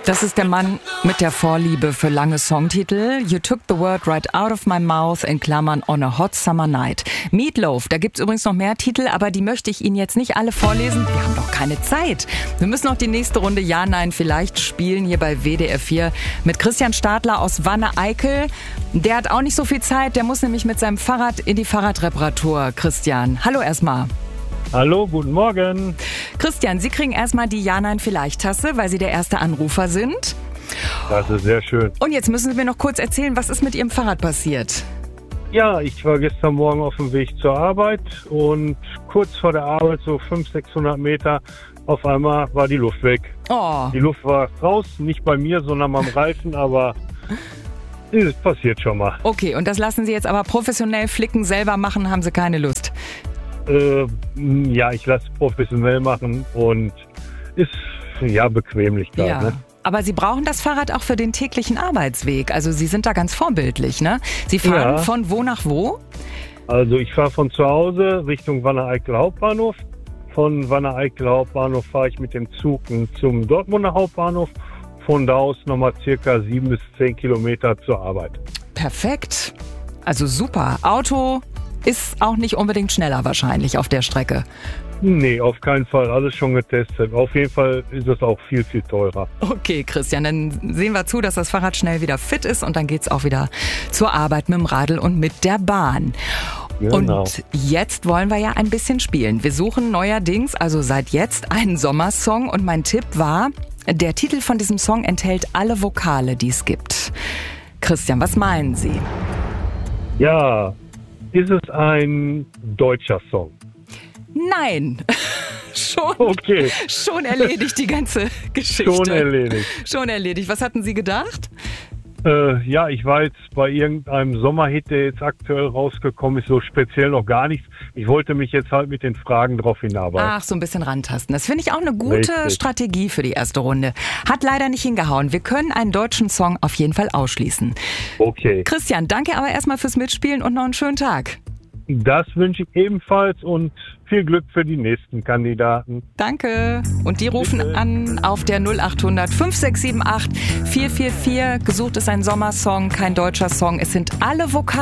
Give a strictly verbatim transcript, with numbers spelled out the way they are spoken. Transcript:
Das ist der Mann mit der Vorliebe für lange Songtitel. You took the word right out of my mouth, in Klammern on a hot summer night. Meat Loaf, da gibt's übrigens noch mehr Titel, aber die möchte ich Ihnen jetzt nicht alle vorlesen. Wir haben doch keine Zeit. Wir müssen noch die nächste Runde Ja, Nein, Vielleicht spielen hier bei W D R vier mit Christian Stadler aus Wanne-Eickel. Der hat auch nicht so viel Zeit, der muss nämlich mit seinem Fahrrad in die Fahrradreparatur. Christian, hallo erstmal. Hallo, guten Morgen. Christian, Sie kriegen erstmal die Ja-Nein-Vielleicht-Tasse, weil Sie der erste Anrufer sind. Das ist sehr schön. Und jetzt müssen Sie mir noch kurz erzählen, was ist mit Ihrem Fahrrad passiert? Ja, ich war gestern Morgen auf dem Weg zur Arbeit und kurz vor der Arbeit, so fünfhundert, sechshundert Meter, auf einmal war die Luft weg. Oh. Die Luft war raus, nicht bei mir, sondern beim Reifen, aber das passiert schon mal. Okay, und das lassen Sie jetzt aber professionell flicken, selber machen, haben Sie keine Lust? Äh, ja, ich lasse es professionell machen und ist ja Bequemlichkeit. Ja. Ne? Aber Sie brauchen das Fahrrad auch für den täglichen Arbeitsweg. Also Sie sind da ganz vorbildlich, ne? Sie fahren Ja. von wo nach wo? Also ich fahre von zu Hause Richtung Wanne-Eickel Hauptbahnhof. Von Wanne-Eickel Hauptbahnhof fahre ich mit dem Zug zum Dortmunder Hauptbahnhof. Von da aus nochmal circa sieben bis zehn Kilometer zur Arbeit. Perfekt. Also super. Auto ist auch nicht unbedingt schneller wahrscheinlich auf der Strecke. Nee, auf keinen Fall. Alles schon getestet. Auf jeden Fall ist es auch viel, viel teurer. Okay, Christian, dann sehen wir zu, dass das Fahrrad schnell wieder fit ist und dann geht's auch wieder zur Arbeit mit dem Radl und mit der Bahn. Genau. Und jetzt wollen wir ja ein bisschen spielen. Wir suchen neuerdings, also seit jetzt, einen Sommersong und mein Tipp war, der Titel von diesem Song enthält alle Vokale, die es gibt. Christian, was meinen Sie? Ja, ist es ein deutscher Song? Nein. Schon, Okay. schon erledigt die ganze Geschichte. Schon erledigt. Schon erledigt. Was hatten Sie gedacht? Äh, ja, ich war jetzt bei irgendeinem Sommerhit, der jetzt aktuell rausgekommen ist, so speziell noch gar nichts. Ich wollte mich jetzt halt mit den Fragen drauf hinarbeiten. Ach, so ein bisschen rantasten. Das finde ich auch eine gute Richtig. Strategie für die erste Runde. Hat leider nicht hingehauen. Wir können einen deutschen Song auf jeden Fall ausschließen. Okay, Christian, danke aber erstmal fürs Mitspielen und noch einen schönen Tag. das wünsche ich ebenfalls und viel Glück für die nächsten Kandidaten. Danke. Und die rufen Bitte. an auf der null acht hundert fünf sechs sieben acht vier vier vier. Gesucht ist ein Sommersong, kein deutscher Song. Es sind alle Vokale.